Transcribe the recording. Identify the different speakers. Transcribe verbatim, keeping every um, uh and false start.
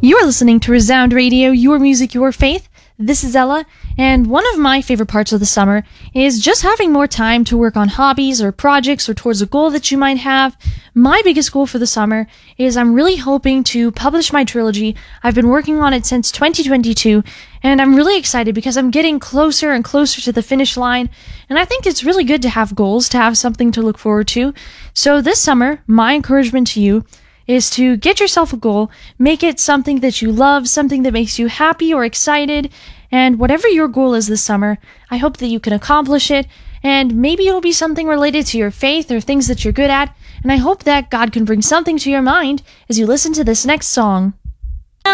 Speaker 1: You're listening to Resound Radio, your music, your faith. This is Ella, and one of my favorite parts of the summer is just having more time to work on hobbies or projects or towards a goal that you might have. My biggest goal for the summer is I'm really hoping to publish my trilogy. I've been working on it since twenty twenty-two, and I'm really excited because I'm getting closer and closer to the finish line, and I think it's really good to have goals, to have something to look forward to. So this summer, my encouragement to you is to get yourself a goal, make it something that you love, something that makes you happy or excited, and whatever your goal is this summer, I hope that you can accomplish it, and maybe it'll be something related to your faith or things that you're good at, and I hope that God can bring something to your mind as you listen to this next song.